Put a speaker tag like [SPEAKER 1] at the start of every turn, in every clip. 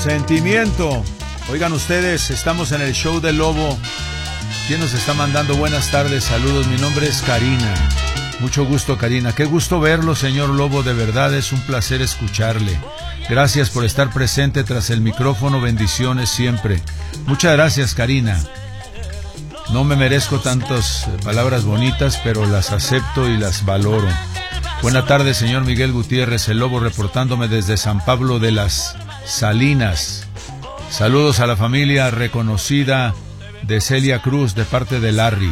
[SPEAKER 1] Sentimiento. Oigan ustedes, estamos en el show del Lobo. ¿Quién nos está mandando buenas tardes? Saludos, mi nombre es Karina. Mucho gusto, Karina. Qué gusto verlo, señor Lobo, de verdad es un placer escucharle. Gracias por estar presente tras el micrófono, bendiciones siempre. Muchas gracias, Karina. No me merezco tantas palabras bonitas, pero las acepto y las valoro. Buenas tardes, señor Miguel Gutiérrez, el Lobo, reportándome desde San Pablo de las Salinas. Saludos a la familia reconocida de Celia Cruz de parte de Larry.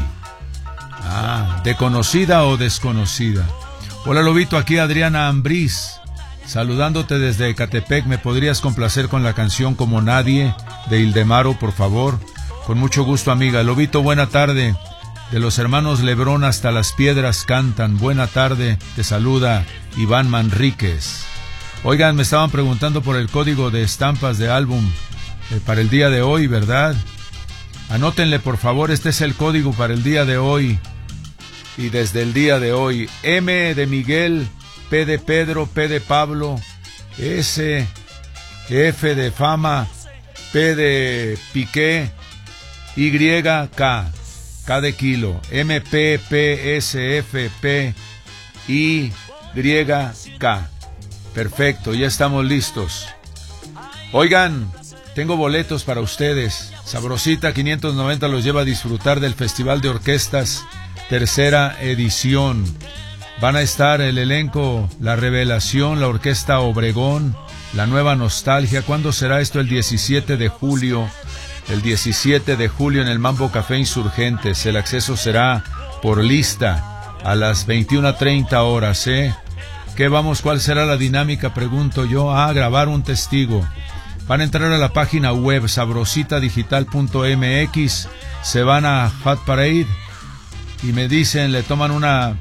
[SPEAKER 1] ¿De conocida o desconocida? Hola, Lobito, aquí Adriana Ambriz, saludándote desde Ecatepec. ¿Me podrías complacer con la canción Como Nadie de Ildemaro, por favor? Con mucho gusto, amiga. Lobito, buena tarde. De los hermanos Lebrón hasta las piedras cantan. Buena tarde, te saluda Iván Manríquez. Oigan, me estaban preguntando por el código de estampas de álbum para el día de hoy, ¿verdad? Anótenle, por favor, este es el código para el día de hoy. Y desde el día de hoy, M de Miguel, P de Pedro, P de Pablo, S, F de Fama, P de Piqué, Y, K, K de kilo, M, P, P, S, F, P, Y, K. Perfecto, ya estamos listos. Oigan, tengo boletos para ustedes. Sabrosita 590 los lleva a disfrutar del Festival de Orquestas, tercera edición. Van a estar el elenco La Revelación, la Orquesta Obregón, la Nueva Nostalgia. ¿Cuándo será esto? El 17 de julio. El 17 de julio en el Mambo Café Insurgentes. El acceso será por lista a las 21:30 horas, ¿Qué vamos? ¿Cuál será la dinámica? Pregunto yo. Grabar un testigo. Van a entrar a la página web sabrositadigital.mx, se van a Hot Parade y me dicen, le toman una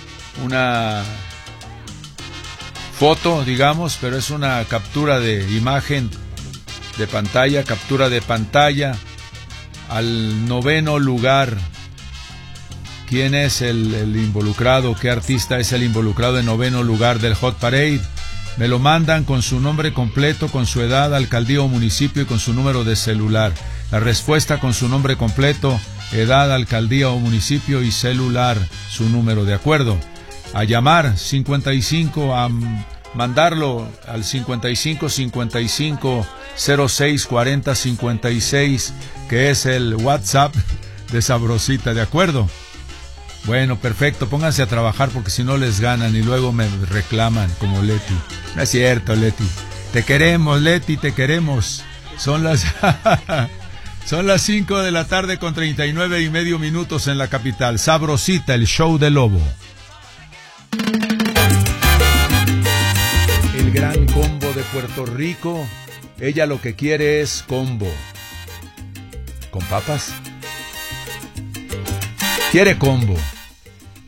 [SPEAKER 1] foto, digamos, pero es una captura de imagen de pantalla, captura de pantalla al 9º lugar. ¿Quién es el involucrado? ¿Qué artista es el involucrado en 9º lugar del Hot Parade? Me lo mandan con su nombre completo, con su edad, alcaldía o municipio y con su número de celular. La respuesta con su nombre completo, edad, alcaldía o municipio y celular, su número, ¿de acuerdo? A llamar 55, a mandarlo al 55 55 06 40 56, que es el WhatsApp de Sabrosita, ¿de acuerdo? Bueno, perfecto, pónganse a trabajar porque si no les ganan y luego me reclaman como Leti. No es cierto, Leti. Te queremos, Leti, te queremos. Son las 5 de la tarde con 39 minutos en la capital. Sabrosita, el show del Lobo. El gran combo de Puerto Rico. Ella lo que quiere es combo. ¿Con papas? Quiere combo.